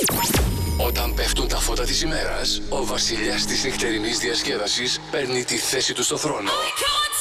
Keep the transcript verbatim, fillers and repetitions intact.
Όταν πέφτουν τα φώτα της ημέρας, ο βασιλιάς της νυχτερινής διασκέδασης παίρνει τη θέση του στο θρόνο.